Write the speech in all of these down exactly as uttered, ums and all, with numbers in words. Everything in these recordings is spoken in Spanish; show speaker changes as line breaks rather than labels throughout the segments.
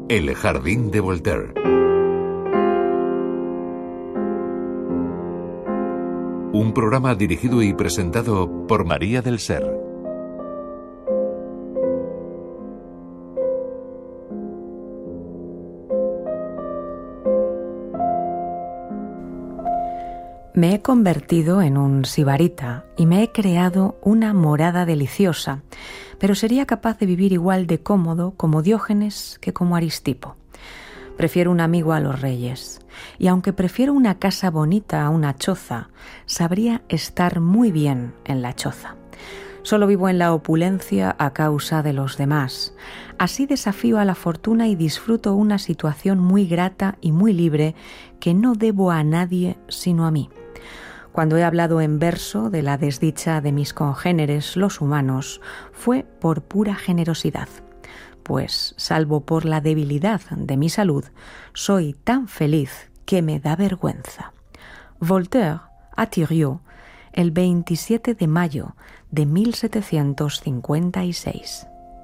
El jardín de Voltaire. Un programa dirigido y presentado por María del Ser.
Me he convertido en un sibarita y me he creado una morada deliciosa, pero sería capaz de vivir igual de cómodo como Diógenes que como Aristipo. Prefiero un amigo a los reyes, y aunque prefiero una casa bonita a una choza, sabría estar muy bien en la choza. Solo vivo en la opulencia a causa de los demás. Así desafío a la fortuna y disfruto una situación muy grata y muy libre que no debo a nadie sino a mí. Cuando he hablado en verso de la desdicha de mis congéneres, los humanos, fue por pura generosidad, pues, salvo por la debilidad de mi salud, soy tan feliz que me da vergüenza. Voltaire a Thuriot, el veintisiete de mayo de mil setecientos cincuenta y seis.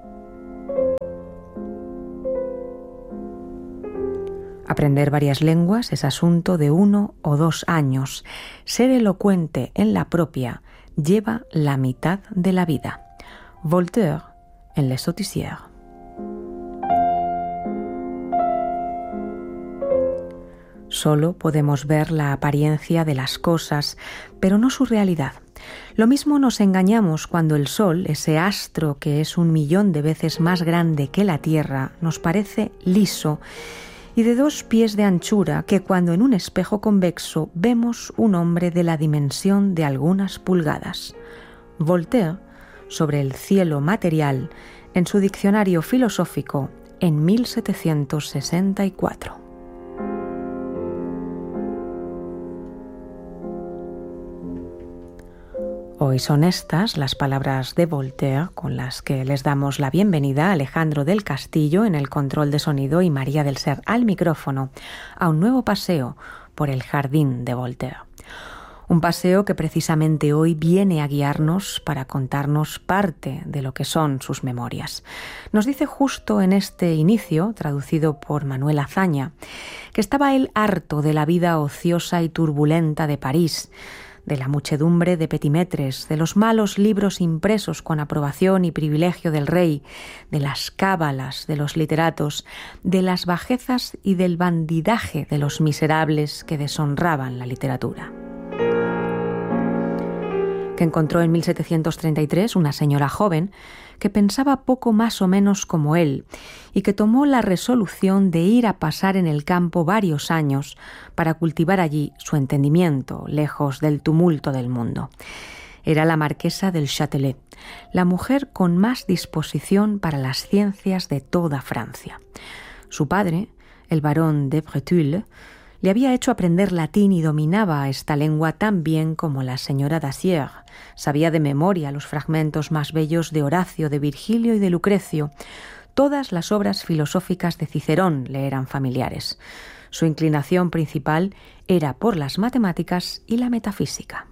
Aprender varias lenguas es asunto de uno o dos años. Ser elocuente en la propia lleva la mitad de la vida. Voltaire en Les Sotticières. Solo podemos ver la apariencia de las cosas, pero no su realidad. Lo mismo nos engañamos cuando el Sol, ese astro que es un millón de veces más grande que la Tierra, nos parece liso y de dos pies de anchura, que cuando en un espejo convexo vemos un hombre de la dimensión de algunas pulgadas. Voltaire, sobre el cielo material, en su diccionario filosófico, en mil setecientos sesenta y cuatro. Hoy son estas las palabras de Voltaire con las que les damos la bienvenida a Alejandro del Castillo en el control de sonido y María del Ser al micrófono a un nuevo paseo por el jardín de Voltaire. Un paseo que precisamente hoy viene a guiarnos para contarnos parte de lo que son sus memorias. Nos dice justo en este inicio, traducido por Manuel Azaña, que estaba él harto de la vida ociosa y turbulenta de París, de la muchedumbre de petimetres, de los malos libros impresos con aprobación y privilegio del rey, de las cábalas de los literatos, de las bajezas y del bandidaje de los miserables que deshonraban la literatura. Que encontró en mil setecientos treinta y tres una señora joven que pensaba poco más o menos como él y que tomó la resolución de ir a pasar en el campo varios años para cultivar allí su entendimiento, lejos del tumulto del mundo. Era la marquesa del Châtelet, la mujer con más disposición para las ciencias de toda Francia. Su padre, el barón de Breteuil, le había hecho aprender latín y dominaba esta lengua tan bien como la señora Dacier. Sabía de memoria los fragmentos más bellos de Horacio, de Virgilio y de Lucrecio. Todas las obras filosóficas de Cicerón le eran familiares. Su inclinación principal era por las matemáticas y la metafísica.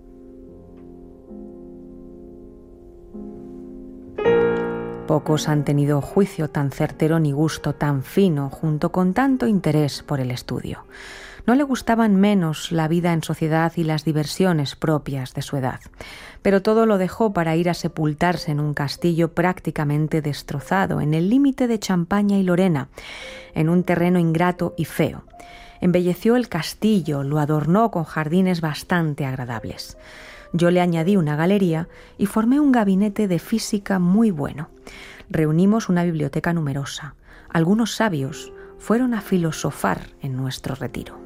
Pocos han tenido juicio tan certero ni gusto tan fino, junto con tanto interés por el estudio. No le gustaban menos la vida en sociedad y las diversiones propias de su edad, pero todo lo dejó para ir a sepultarse en un castillo prácticamente destrozado, en el límite de Champaña y Lorena, en un terreno ingrato y feo. Embelleció el castillo, lo adornó con jardines bastante agradables. Yo le añadí una galería y formé un gabinete de física muy bueno. Reunimos una biblioteca numerosa. Algunos sabios fueron a filosofar en nuestro retiro.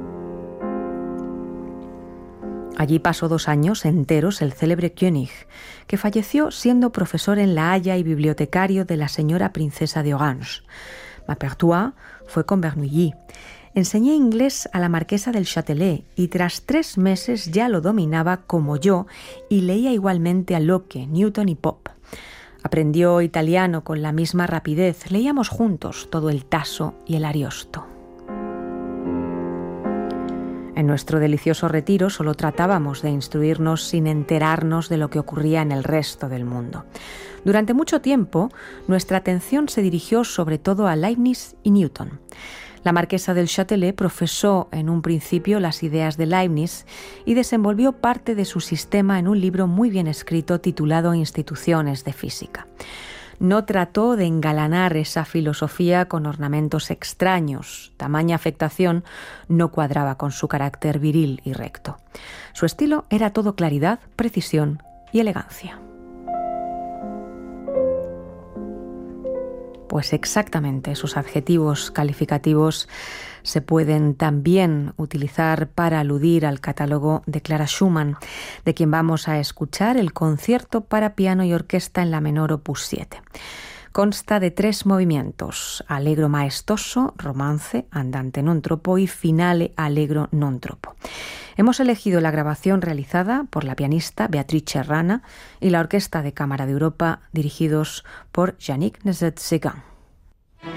Allí pasó dos años enteros el célebre Koenig, que falleció siendo profesor en La Haya y bibliotecario de la señora princesa de Orange. Maupertuis fue con Bernoulli. Enseñé inglés a la marquesa del Châtelet y tras tres meses ya lo dominaba como yo y leía igualmente a Locke, Newton y Pope. Aprendió italiano con la misma rapidez. Leíamos juntos todo el Tasso y el Ariosto. En nuestro delicioso retiro solo tratábamos de instruirnos sin enterarnos de lo que ocurría en el resto del mundo. Durante mucho tiempo, nuestra atención se dirigió sobre todo a Leibniz y Newton. La marquesa del Châtelet profesó en un principio las ideas de Leibniz y desenvolvió parte de su sistema en un libro muy bien escrito titulado Instituciones de Física. No trató de engalanar esa filosofía con ornamentos extraños. Tamaña afectación no cuadraba con su carácter viril y recto. Su estilo era todo claridad, precisión y elegancia. Pues exactamente, sus adjetivos calificativos se pueden también utilizar para aludir al catálogo de Clara Schumann, de quien vamos a escuchar el concierto para piano y orquesta en la menor opus siete. Consta de tres movimientos: allegro maestoso, romance, andante non troppo y finale allegro non troppo. Hemos elegido la grabación realizada por la pianista Beatrice Rana y la Orquesta de Cámara de Europa, dirigidos por Yannick Nézet-Séguin.